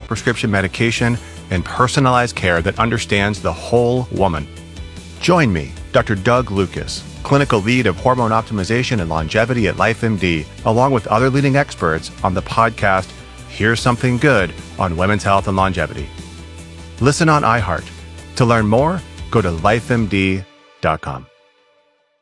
prescription medication and personalized care that understands the whole woman. Join me, Dr. Doug Lucas, clinical lead of hormone optimization and longevity at LifeMD, along with other leading experts on the podcast, Here's Something Good on Women's Health and Longevity. Listen on iHeart. To learn more, go to lifemd.com.